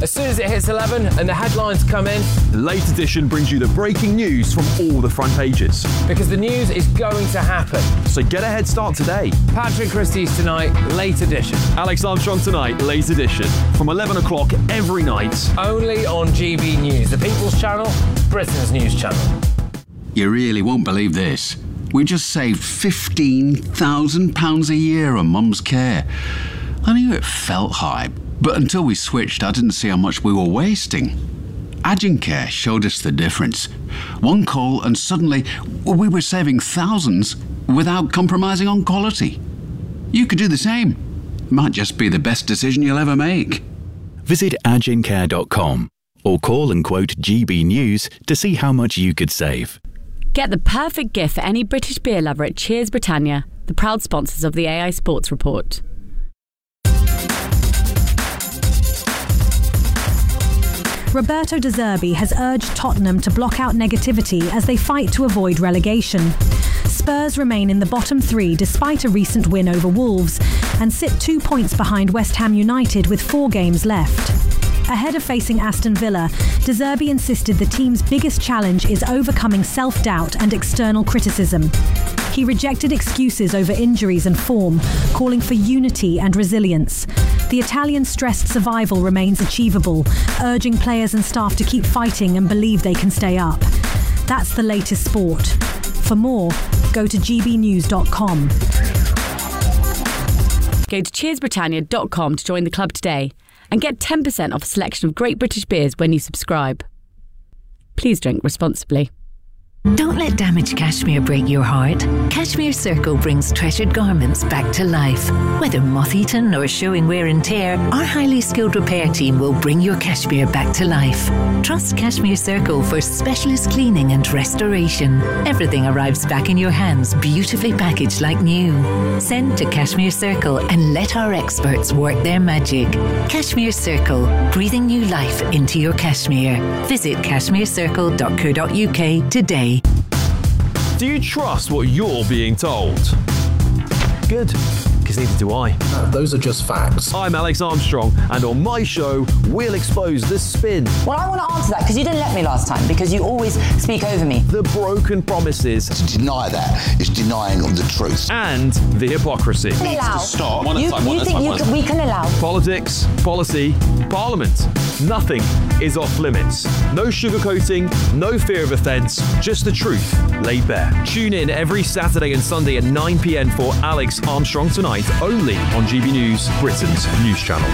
As soon as it hits 11 and the headlines come in, The Late Edition brings you the breaking news from all the front pages. because the news is going to happen. So get a head start today. Patrick Christie's Tonight, Late Edition. Alex Armstrong Tonight, Late Edition. From 11 o'clock every night. Only on GB News, the People's Channel, Britain's news channel. You really won't believe this. We just saved £15,000 a year on Mum's care. I knew it felt high, but until we switched, I didn't see how much we were wasting. Agincare showed us the difference. One call and suddenly we were saving thousands without compromising on quality. You could do the same. Might just be the best decision you'll ever make. Visit agincare.com or call and quote GB News to see how much you could save. Get the perfect gift for any British beer lover at Cheers Britannia, the proud sponsors of the AI Sports Report. Roberto De Zerbi has urged Tottenham to block out negativity as they fight to avoid relegation. Spurs remain in the bottom three despite a recent win over Wolves and sit 2 points behind West Ham United with 4 games left. Ahead of facing Aston Villa, De Zerbi insisted the team's biggest challenge is overcoming self-doubt and external criticism. He rejected excuses over injuries and form, calling for unity and resilience. The Italian stressed survival remains achievable, urging players and staff to keep fighting and believe they can stay up. That's the latest sport. For more, go to gbnews.com. Go to cheersbritannia.com to join the club today and get 10% off a selection of great British beers when you subscribe. Please drink responsibly. Don't let damaged cashmere break your heart. Cashmere Circle brings treasured garments back to life. Whether moth-eaten or showing wear and tear, our highly skilled repair team will bring your cashmere back to life. Trust Cashmere Circle for specialist cleaning and restoration. Everything arrives back in your hands, beautifully packaged like new. Send to Cashmere Circle and let our experts work their magic. Cashmere Circle, breathing new life into your cashmere. Visit cashmerecircle.co.uk today. Do you trust what you're being told? Good, because neither do I. Those are just facts. I'm Alex Armstrong, and on my show, we'll expose the spin, Well, I want to answer that because you didn't let me last time because you always speak over me. the broken promises, To deny that is denying the truth. and the hypocrisy. Allow. Stop. You think we can allow? Politics, policy, parliament. Nothing is off limits. No sugarcoating, no fear of offence, just the truth laid bare. Tune in every Saturday and Sunday at 9 p.m. for Alex Armstrong Tonight, only on GB News, Britain's news channel.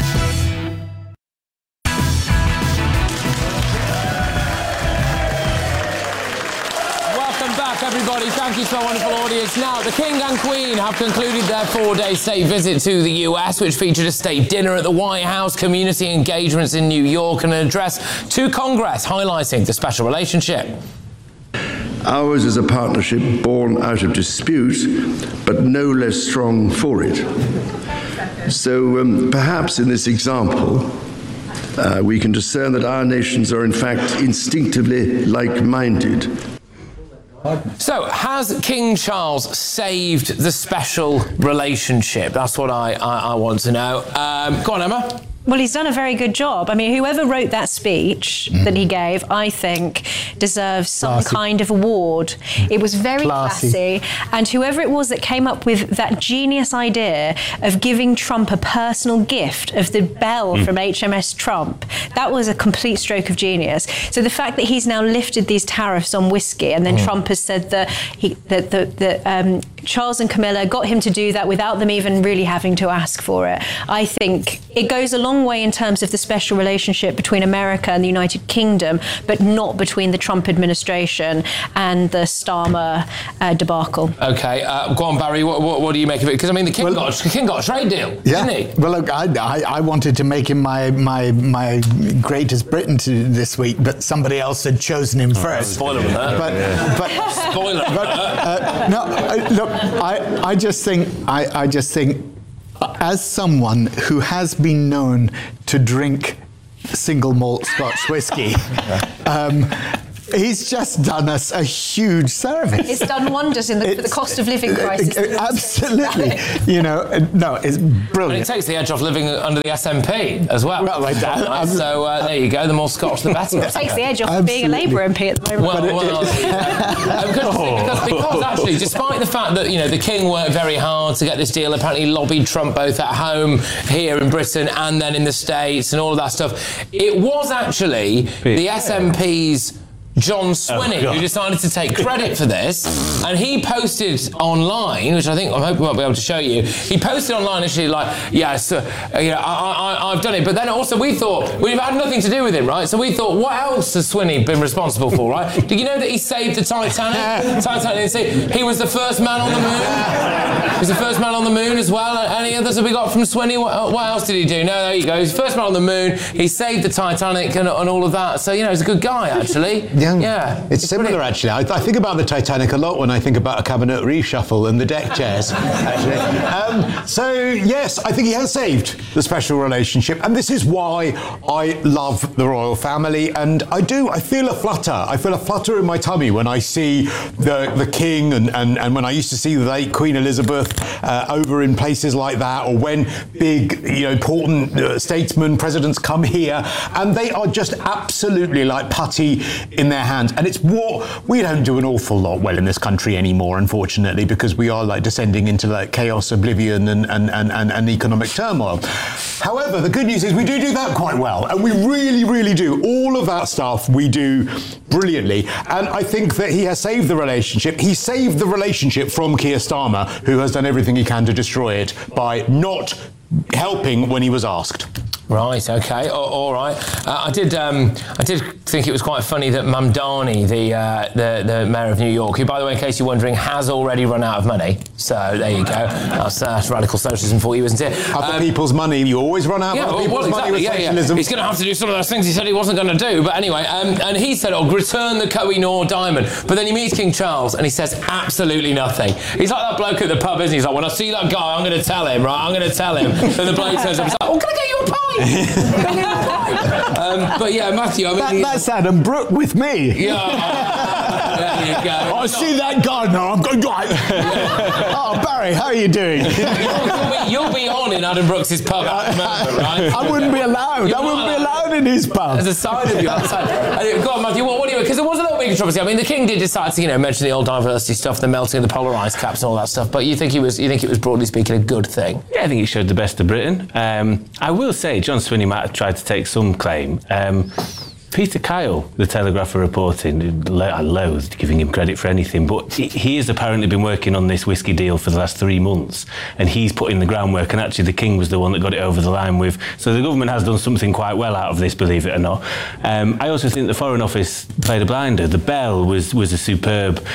Welcome back, everybody. Thank you to our wonderful audience. Now, the King and Queen have concluded their 4-day state visit to the US, which featured a state dinner at the White House, community engagements in New York, and an address to Congress highlighting the special relationship. Ours is a partnership born out of dispute, but no less strong for it. So perhaps in this example, we can discern that our nations are in fact instinctively like-minded. So, has King Charles saved the special relationship? That's what I want to know. Go on, Emma. Well, he's done a very good job. I mean, whoever wrote that speech that he gave, I think, deserves some kind of award. It was very classy. And whoever it was that came up with that genius idea of giving Trump a personal gift of the bell from HMS Trump, that was a complete stroke of genius. So the fact that he's now lifted these tariffs on whiskey, and then Trump has said that Charles and Camilla got him to do that without them even really having to ask for it. I think it goes a long way in terms of the special relationship between America and the United Kingdom, but not between the Trump administration and the Starmer debacle. Okay, go on, Barry. What do you make of it? Because I mean, the King got a trade deal, didn't he? Well, look, I wanted to make him my greatest Britain this week, but somebody else had chosen him first. Spoiler alert. Spoiler alert. No, look, I just think as someone who has been known to drink single malt Scotch whiskey, He's just done us a huge service. It's done wonders for the cost of living crisis. Absolutely. You know, no, it's brilliant. And it takes the edge off living under the SNP as well. Well, like that. So there you go. The more Scotch, the better. It takes the edge off being a Labour MP at the moment. Because actually, despite the fact that, you know, the King worked very hard to get this deal, apparently lobbied Trump both at home here in Britain and then in the States and all of that stuff, it was actually the SNP's John Swinney, who decided to take credit for this, and he posted online, which I'm hoping we might be able to show you. He posted online actually like, yes, I've done it. But then also we thought we've had nothing to do with it, right? So we thought, what else has Swinney been responsible for, right? Did you know that he saved the Titanic? He was the first man on the moon. He was the first man on the moon as well. Any others have we got from Swinney? What else did he do? No, there you go. He's the first man on the moon. He saved the Titanic and all of that. So, you know, he's a good guy actually. Yeah, it's similar actually. I think about the Titanic a lot when I think about a cabinet reshuffle and the deck chairs. Actually, so yes, I think he has saved the special relationship, and this is why I love the royal family. And I feel a flutter. I feel a flutter in my tummy when I see the King and when I used to see the late Queen Elizabeth over in places like that, or when big, you know, important statesmen, presidents come here, and they are just absolutely like putty in their hands. And it's what we don't do an awful lot well in this country anymore, unfortunately, because we are like descending into like chaos, oblivion, and economic turmoil. However, the good news is we do that quite well, and we really, really do. All of that stuff we do brilliantly, and I think that he has saved the relationship. He saved the relationship from Keir Starmer, who has done everything he can to destroy it by not helping when he was asked. Right, okay, all right. I did think it was quite funny that Mamdani, the mayor of New York, who, by the way, in case you're wondering, has already run out of money. So there you go. That's radical socialism for you, isn't it? Other people's money, you always run out of other people's money with socialism. He's going to have to do some of those things he said he wasn't going to do. But anyway, and he said, return the Koh-i-Noor diamond. But then he meets King Charles and he says absolutely nothing. He's like that bloke at the pub, isn't he? He's like, when I see that guy, I'm going to tell him, right? I'm going to tell him. Then the bloke turns up, he's like, can I get you a pie? But yeah, Matthew, I mean... That's Adam Brooke with me. Yeah. There you go. I see that guy now, I'm going right. Oh, Barry, how are you doing? You'll be on in Adam Brooks' pub, remember, right? I wouldn't be allowed. I wouldn't be allowed in his pub. There's a side of you outside. Go on, Matthew, what do you... Because there was a little bit of controversy. I mean, the King did decide to, you know, mention the old diversity stuff, the melting of the polar ice caps and all that stuff, but you think it was broadly speaking a good thing? Yeah, I think it showed the best of Britain. I will say John Swinney might have tried to take some claim. Peter Kyle, the Telegraph, are reporting, I loathed giving him credit for anything, but he has apparently been working on this whiskey deal for the last 3 months, and he's put in the groundwork, and actually the King was the one that got it over the line with. So the government has done something quite well out of this, believe it or not. I also think the Foreign Office played a blinder. The Bell was a superb...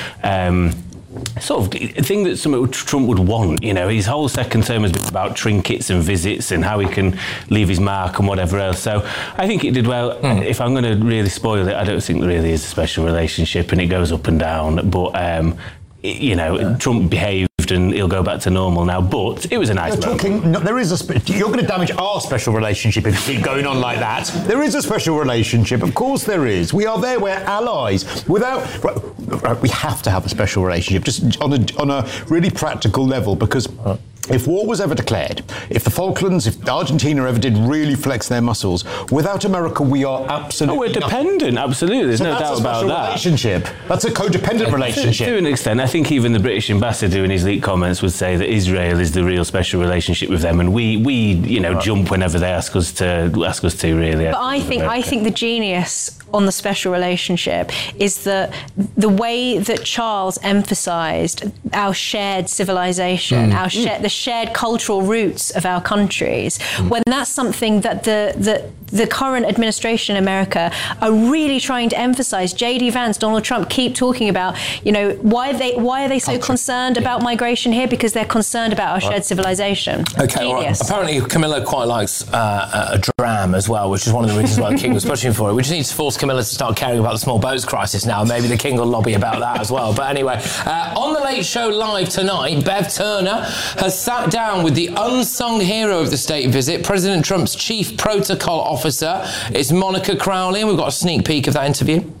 sort of thing that Trump would want, you know. His whole second term has been about trinkets and visits and how he can leave his mark and whatever else. So I think it did well. If I'm going to really spoil it, I don't think there really is a special relationship, and it goes up and down. But you know, Trump behaved and he'll go back to normal now, but it was a nice moment. You're going to damage our special relationship if you keep going on like that. There is a special relationship, of course there is. We are there, we're allies. We have to have a special relationship, just on a really practical level, because if war was ever declared, if the Falklands, if Argentina ever did really flex their muscles, without America we are absolutely... we're dependent, absolutely, there's no doubt about that. That's a relationship. That's a codependent relationship. To an extent, I think even the British ambassador in his leaked comments would say that Israel is the real special relationship with them, and we jump whenever they ask us to really. But I think the genius on the special relationship is the way that Charles emphasised our shared civilization, the shared cultural roots of our countries, when that's something that the current administration in America are really trying to emphasize. J.D. Vance, Donald Trump keep talking about, you know, why are they so concerned about migration here? Because they're concerned about our shared civilization. Okay, all right. Apparently Camilla quite likes a dram as well, which is one of the reasons why the King was pushing for it. We just need to force Camilla to start caring about the small boats crisis now. Maybe the King will lobby about that as well. But anyway, on The Late Show Live tonight, Bev Turner has sat down with the unsung hero of the state visit, President Trump's chief protocol officer. It's Monica Crowley, and we've got a sneak peek of that interview.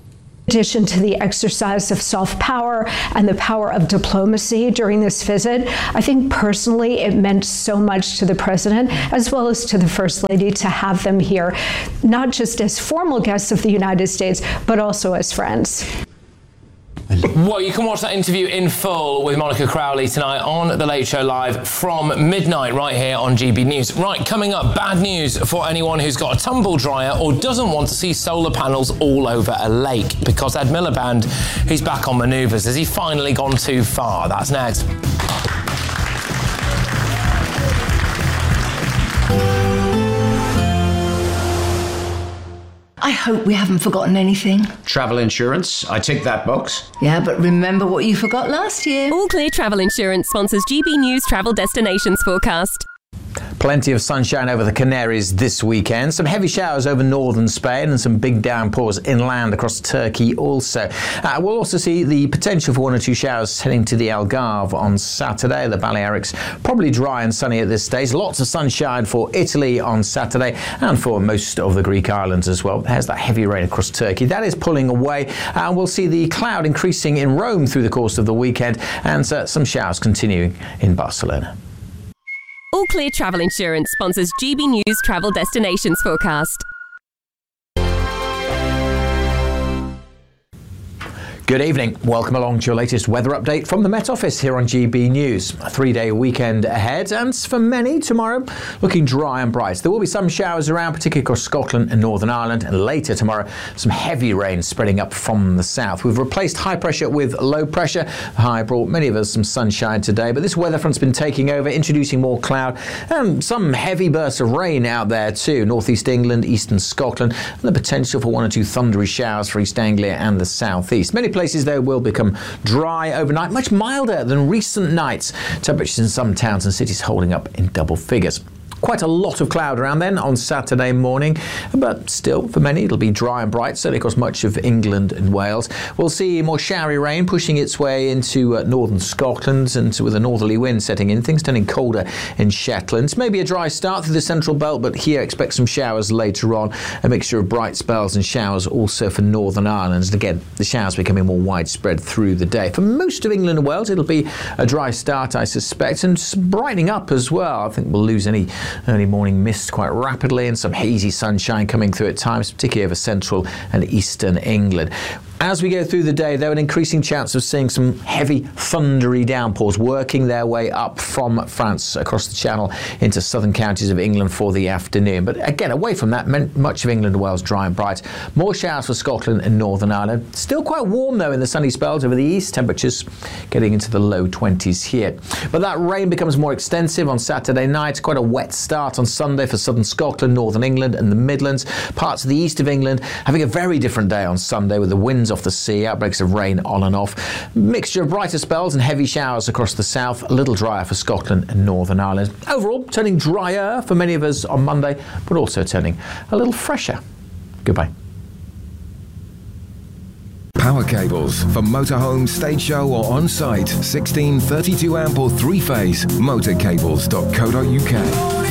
In addition to the exercise of soft power and the power of diplomacy during this visit, I think personally it meant so much to the president as well as to the First Lady to have them here, not just as formal guests of the United States, but also as friends. Well, you can watch that interview in full with Monica Crowley tonight on The Late Show Live from midnight right here on GB News. Right, coming up, bad news for anyone who's got a tumble dryer or doesn't want to see solar panels all over a lake, because Ed Miliband, he's back on manoeuvres. Has he finally gone too far? That's next. I hope we haven't forgotten anything. Travel insurance, I tick that box. Yeah, but remember what you forgot last year. All Clear Travel Insurance sponsors GB News Travel Destinations Forecast. Plenty of sunshine over the Canaries this weekend. Some heavy showers over northern Spain and some big downpours inland across Turkey also. We'll also see the potential for 1 or 2 showers heading to the Algarve on Saturday. The Balearics probably dry and sunny at this stage. Lots of sunshine for Italy on Saturday and for most of the Greek islands as well. There's that heavy rain across Turkey. That is pulling away. We'll see the cloud increasing in Rome through the course of the weekend and some showers continuing in Barcelona. All Clear Travel Insurance sponsors GB News Travel Destinations Forecast. Good evening. Welcome along to your latest weather update from the Met Office here on GB News. A 3-day weekend ahead, and for many, tomorrow looking dry and bright. There will be some showers around, particularly across Scotland and Northern Ireland, and later tomorrow some heavy rain spreading up from the south. We've replaced high pressure with low pressure. The high brought many of us some sunshine today, but this weather front's been taking over, introducing more cloud and some heavy bursts of rain out there too. Northeast England, eastern Scotland, and the potential for 1 or 2 thundery showers for East Anglia and the southeast. Many places though will become dry overnight, much milder than recent nights. Temperatures in some towns and cities holding up in double figures. Quite a lot of cloud around then on Saturday morning, but still for many it'll be dry and bright, certainly across much of England and Wales. We'll see more showery rain pushing its way into northern Scotland, and with a northerly wind setting in, things turning colder in Shetland. Maybe a dry start through the central belt, but here expect some showers later on. A mixture of bright spells and showers also for Northern Ireland. And again, the showers becoming more widespread through the day. For most of England and Wales, it'll be a dry start, I suspect, and brightening up as well. I think we'll lose any early morning mist quite rapidly and some hazy sunshine coming through at times, particularly over central and eastern England. As we go through the day, though, an increasing chance of seeing some heavy, thundery downpours working their way up from France across the Channel into southern counties of England for the afternoon. But again, away from that, much of England and Wales dry and bright. More showers for Scotland and Northern Ireland. Still quite warm, though, in the sunny spells over the east. Temperatures getting into the low 20s here. But that rain becomes more extensive on Saturday night. Quite a wet start on Sunday for southern Scotland, Northern England and the Midlands. Parts of the east of England having a very different day on Sunday with the winds off the sea, outbreaks of rain on and off. Mixture of brighter spells and heavy showers across the south, a little drier for Scotland and Northern Ireland. Overall, turning drier for many of us on Monday, but also turning a little fresher. Goodbye. Power cables for motorhome, stage show or on-site. 16, 32 amp or 3-phase. Motorcables.co.uk.